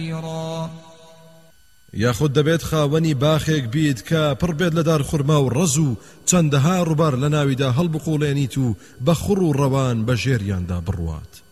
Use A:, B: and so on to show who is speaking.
A: یاخود دەبێت خاوەنی باخێک بیت کە پڕ بێت لە دار خورما و ڕەز و چەندەها ڕووبار لە ناویدا هەڵبقوڵێنیت و بە خوڕ و ڕەوان بە ژێریاندا بڕوات.